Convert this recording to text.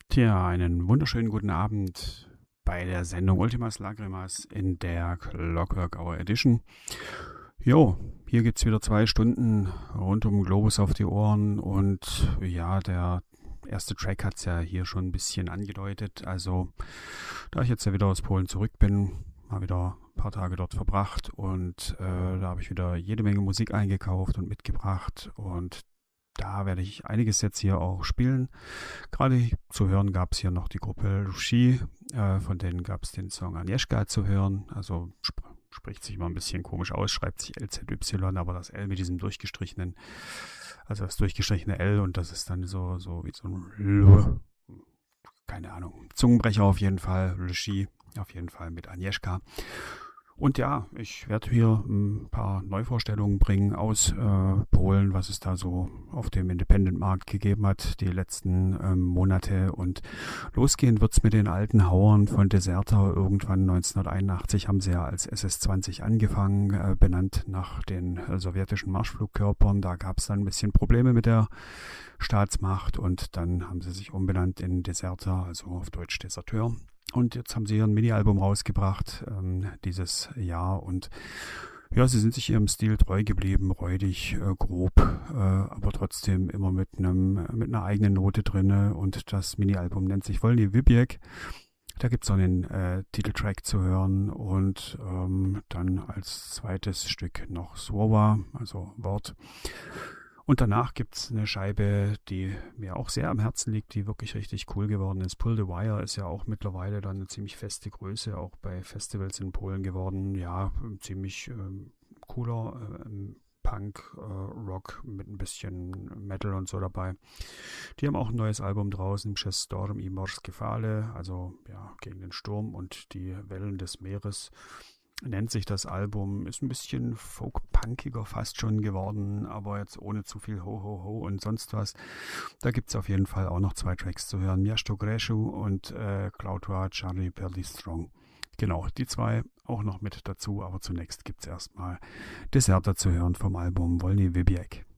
Tja, einen wunderschönen guten Abend bei der Sendung Ultimas Lagrimas in der Clockwork Hour Edition. Jo, hier gibt's wieder 2 Stunden rund um den Globus auf die Ohren und ja, der erste Track hat's ja hier schon ein bisschen angedeutet. Also, da ich jetzt ja wieder aus Polen zurück bin, mal wieder ein paar Tage dort verbracht und da habe ich wieder jede Menge Musik eingekauft und mitgebracht und da werde ich einiges jetzt hier auch spielen. Gerade zu hören gab es hier noch die Gruppe Lushi, von denen gab es den Song Agnieszka zu hören. Also spricht sich mal ein bisschen komisch aus, schreibt sich LZY, aber das L mit diesem durchgestrichenen, also das durchgestrichene L und das ist dann so wie so ein L, keine Ahnung, Zungenbrecher auf jeden Fall, Lushi auf jeden Fall mit Agnieszka. Und ja, ich werde hier ein paar Neuvorstellungen bringen aus Polen, was es da so auf dem Independent-Markt gegeben hat die letzten Monate. Und losgehen wird's mit den alten Hauern von Deserter. Irgendwann 1981 haben sie ja als SS-20 angefangen, benannt nach den sowjetischen Marschflugkörpern. Da gab's dann ein bisschen Probleme mit der Staatsmacht und dann haben sie sich umbenannt in Deserter, also auf Deutsch Deserteur. Und jetzt haben sie hier ein Mini-Album rausgebracht dieses Jahr und ja, sie sind sich ihrem Stil treu geblieben, räudig, grob, aber trotzdem immer mit einer eigenen Note drinne und das Mini-Album nennt sich Wolny Wybieg. Da gibt's auch einen Titeltrack zu hören und dann als zweites Stück noch Słowa, also Wort. Und danach gibt's eine Scheibe, die mir auch sehr am Herzen liegt, die wirklich richtig cool geworden ist. Pull the Wire ist ja auch mittlerweile dann eine ziemlich feste Größe, auch bei Festivals in Polen geworden. Ja, ziemlich cooler Punk, Rock mit ein bisschen Metal und so dabei. Die haben auch ein neues Album draußen, Przez Storm i Morskie Fale, also ja, gegen den Sturm und die Wellen des Meeres. Nennt sich das Album, ist ein bisschen folk-punkiger fast schon geworden, aber jetzt ohne zu viel Ho-Ho-Ho und sonst was. Da gibt's auf jeden Fall auch noch 2 Tracks zu hören, Miasto Greshu und Klautua Charlie Perly Strong. Genau, die 2 auch noch mit dazu, aber zunächst gibt's erstmal Deserter zu hören vom Album Wolny Wybieg.